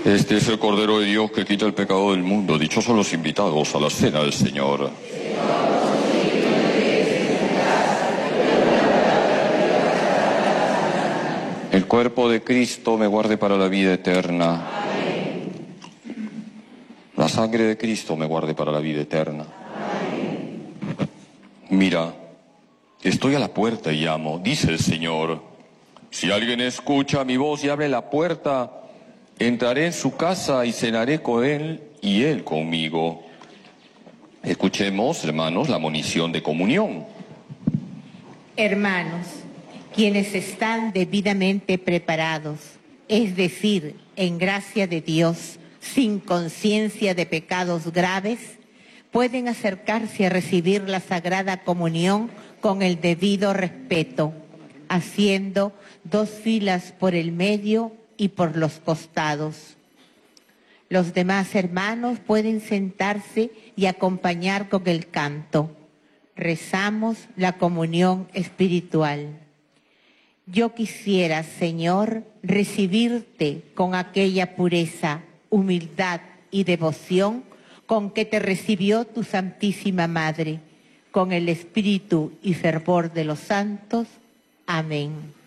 Este es el Cordero de Dios que quita el pecado del mundo. Dichosos los invitados a la cena del Señor. El cuerpo de Cristo me guarde para la vida eterna. La sangre de Cristo me guarde para la vida eterna. Mira, estoy a la puerta y llamo, dice el Señor. Si alguien escucha mi voz y abre la puerta, entraré en su casa y cenaré con él y él conmigo. Escuchemos, hermanos, la monición de comunión. Hermanos, quienes están debidamente preparados, es decir, en gracia de Dios, sin conciencia de pecados graves, pueden acercarse a recibir la Sagrada Comunión con el debido respeto, haciendo 2 filas por el medio y por los costados. Los demás hermanos pueden sentarse y acompañar con el canto. Rezamos la comunión espiritual. Yo quisiera, Señor, recibirte con aquella pureza, humildad y devoción con que te recibió tu Santísima Madre, con el espíritu y fervor de los santos. Amén.